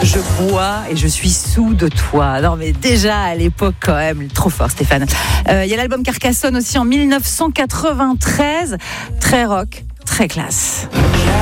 Je bois et je suis sous de toi. Non mais déjà à l'époque quand même, trop fort Stéphane. Il y a l'album Carcassonne aussi en 1993, très rock, très classe.